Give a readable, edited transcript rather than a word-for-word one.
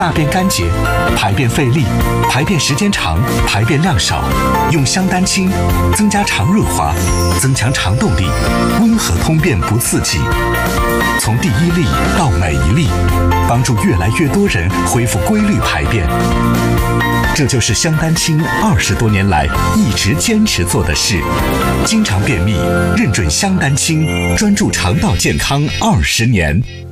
大便干结，排便费力，排便时间长，排便量少，用香丹清，增加肠润滑，增强肠动力，温和通便不刺激。从第一粒到每一粒，帮助越来越多人恢复规律排便。这就是香丹清20多年来一直坚持做的事。经常便秘，认准香丹清，专注肠道健康20年。